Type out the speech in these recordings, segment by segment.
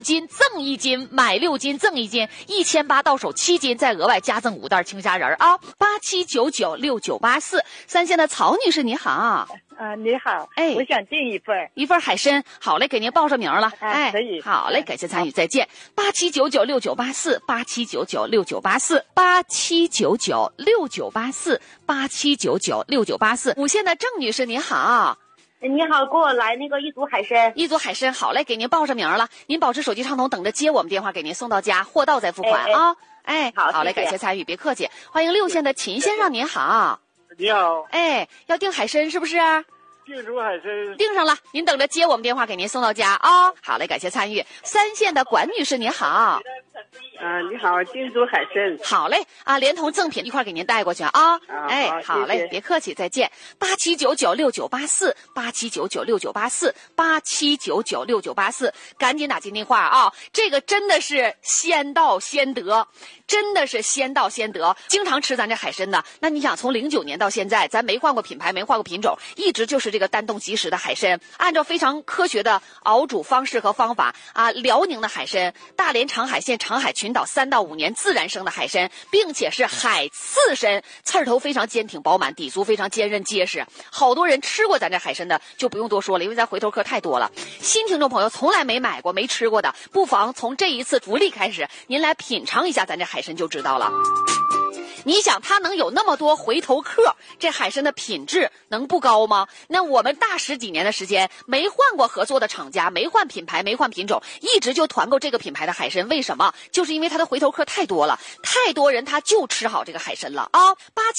斤赠1斤，买6斤赠1斤，1800到手7斤，再额外加赠5袋青虾仁啊！87996984，三线的曹女士你好。 你好，我想订一份海参，好嘞，给您报上名了， 可以， 好嘞，感谢参与，再见。87996984，87996984，87996984，87996984。五线的郑女士你好。 你好，给我来那个一组海参。 一组海参，好嘞，给您报上名了，您保持手机畅通，等着接我们电话，给您送到家，货到再付款啊。好嘞，感谢参与，别客气。欢迎6线的秦先生您好。 你好， 要订海参是不是？ 订煮海参订上了，您等着接我们电话，给您送到家啊。好嘞，感谢参与。3线的管女士您好。 你好，订煮海参。 好嘞连同赠品一块给您带过去啊。好嘞，别客气，再见。87996984，87996984，87996984，赶紧打进电话啊！这个真的是先到先得，真的是先到先得。经常吃咱这海参的，那你想从09年到现在，咱没换过品牌，没换过品种，一直就是这个单冻即食的海参，按照非常科学的熬煮方式和方法辽宁的海参，大连长海县长海群岛3到5年自然生的海参，并且是海刺参，刺儿头非常坚挺饱满，底足非常坚韧结实。好多人吃过咱这海参的就不用多说了，因为咱回头客太多了。新听众朋友从来没买过没吃过的，不妨从这一次福利开始，您来品尝一下咱这海参就知道了。你想它能有那么多回头客，这海参的品质能不高吗？那我们大10几年的时间没换过合作的厂家，没换品牌，没换品种，一直就团购这个品牌的海参。为什么？就是因为它的回头客太多了，太多人他就吃好这个海参了啊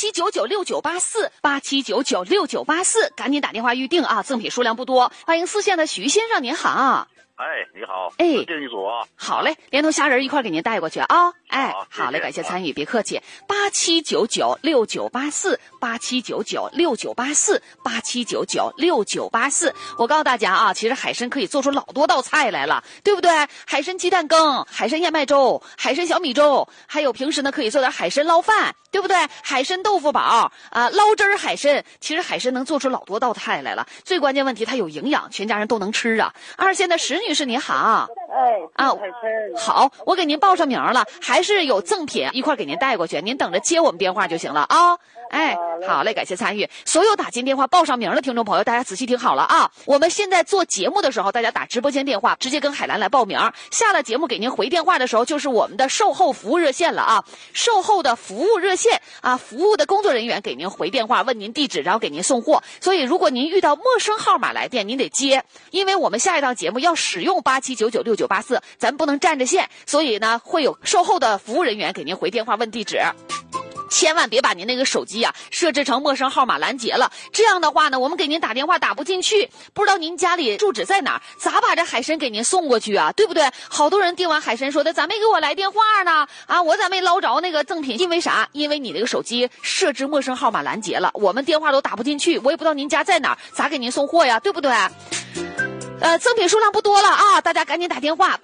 ！87996984，87996984，赶紧打电话预定啊，赠品数量不多。欢迎4线的徐先生您好。 你好， 订一组啊。 好嘞，连同虾仁一块给您带过去啊。好嘞，感谢参与，别客气。87996984，87996984，87996984。我告诉大家啊，其实海参可以做出老多道菜来了，对不对？海参鸡蛋羹、海参燕麦粥、海参小米粥，还有平时呢可以做点海参捞饭，对不对？海参豆腐煲捞汁儿海参，其实海参能做出老多道菜来了。最关键问题，它有营养，全家人都能吃啊。2线的石女士你好。好，我给您报上名了，还是有赠品一块给您带过去，您等着接我们电话就行了啊。好嘞，感谢参与。所有打进电话报上名的听众朋友，大家仔细听好了啊！我们现在做节目的时候，大家打直播间电话，直接跟海兰来报名。下了节目给您回电话的时候，就是我们的售后服务热线了啊！售后的服务热线服务的工作人员给您回电话，问您地址，然后给您送货。所以如果您遇到陌生号码来电，您得接，因为我们下一档节目要使用87996984，咱不能占着线，所以呢，会有售后的服务人员给您回电话问地址。千万别把您那个手机设置成陌生号码拦截了，这样的话呢，我们给您打电话打不进去，不知道您家里住址在哪儿，咋把这海参给您送过去啊？对不对？好多人订完海参说的，咋没给我来电话呢？我咋没捞着那个赠品？因为啥？因为你那个手机设置陌生号码拦截了，我们电话都打不进去，我也不知道您家在哪儿，咋给您送货呀？对不对？赠品数量不多了啊，大家赶紧打电话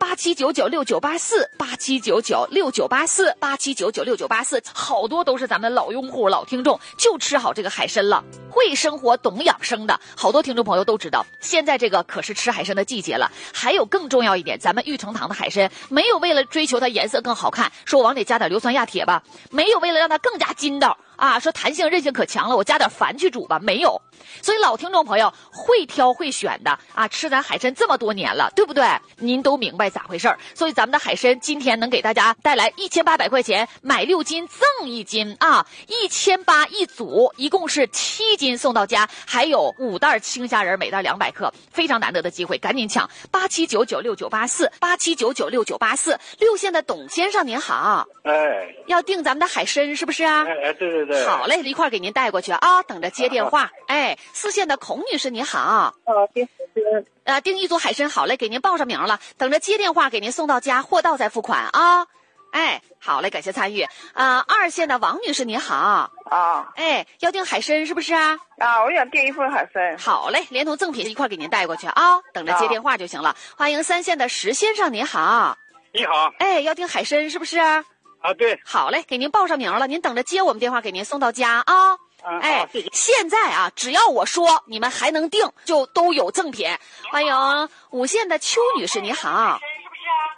87996984，87996984，87996984，好多都是咱们老用户、老听众，就吃好这个海参了。会生活、懂养生的好多听众朋友都知道，现在这个可是吃海参的季节了。还有更重要一点，咱们玉成堂的海参没有为了追求它颜色更好看，说往里加点硫酸亚铁吧，没有为了让它更加筋道说弹性韧性可强了，我加点矾去煮吧，没有。所以老听众朋友会挑会选的吃咱海参这么多年了，对不对？您都明白咋回事儿。所以咱们的海参今天能给大家带来1800块钱，买6斤赠1斤，1800一组，一共是7斤送到家，还有5袋青虾仁，每袋200克，非常难得的机会，赶紧抢！87996984，87996984。6线的董先生您好，要订咱们的海参是不是啊？ 对。 好嘞，一块给您带过去啊，等着接电话。4线的孔女士你好。订一组海参，好嘞，给您报上名了，等着接电话给您送到家，货到再付款啊。好嘞，感谢参与。2线的王女士你好。要订海参是不是啊？ 我想订一份海参。 好嘞，连同赠品一块给您带过去啊，等着接电话就行了。欢迎3线的石先生你好。 你好。 要订海参是不是啊？ 对。 好嘞，给您报上名了，您等着接我们电话给您送到家啊。 谢谢。 现在只要我说你们还能订，就都有赠品。欢迎5线的邱女士你好。